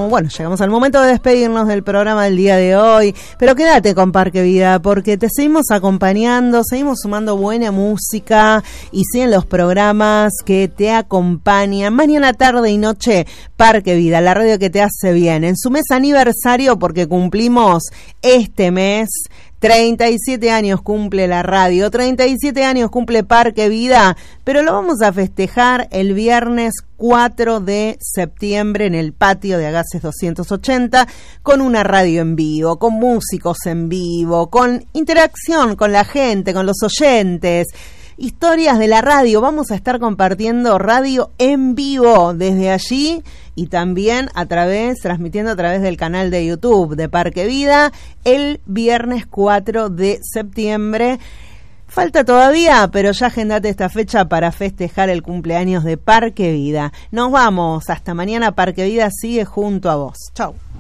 llegamos al momento de despedirnos del programa del día de hoy, pero quédate con Parque Vida, porque te seguimos acompañando, seguimos sumando buena música y siguen los programas que te acompañan mañana, tarde y noche. Parque Vida, la radio que te hace bien, en su mes aniversario, porque cumplimos este mes 37 años cumple la radio, 37 años cumple Parque Vida, pero lo vamos a festejar el viernes 4 de septiembre en el patio de Agassiz 280, con una radio en vivo, con músicos en vivo, con interacción con la gente, con los oyentes, historias de la radio. Vamos a estar compartiendo radio en vivo desde allí y también transmitiendo a través del canal de YouTube de Parque Vida el viernes 4 de septiembre. Falta todavía, pero ya agendate esta fecha para festejar el cumpleaños de Parque Vida. Nos vamos, hasta mañana. Parque Vida sigue junto a vos. Chau.